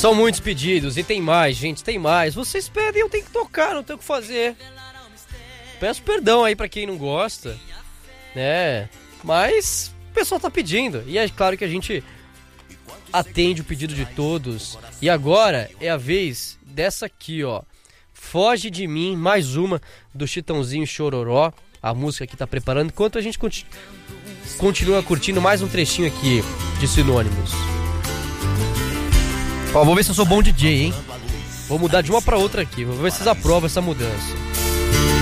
São muitos pedidos e tem mais, gente, tem mais. Vocês pedem, eu tenho que tocar, não tenho o que fazer. Peço perdão aí pra quem não gosta, né? Mas o pessoal tá pedindo. E é claro que a gente atende o pedido de todos. E agora é a vez dessa aqui, ó. Foge de Mim, mais uma do Chitãozinho Chororó. A música que tá preparando. Enquanto a gente continua curtindo mais um trechinho aqui de Sinônimos. Ó, vou ver se eu sou bom DJ, hein? Vou mudar de uma pra outra aqui. Vou ver se vocês aprovam essa mudança.